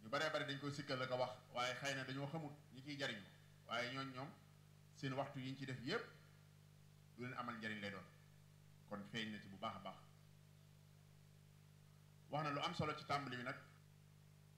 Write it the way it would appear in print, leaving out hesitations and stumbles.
baree bari dañ koy sikkal la ko wax waaye xëy na dañoo xamut ñi ciy jariñu waaye ñoom seen waxtu yi ñu ci def yépp du leen amal njariñ lay doon kon feeñ na ci bu baax a baax wax na lu am solo ci tàmbali bi nag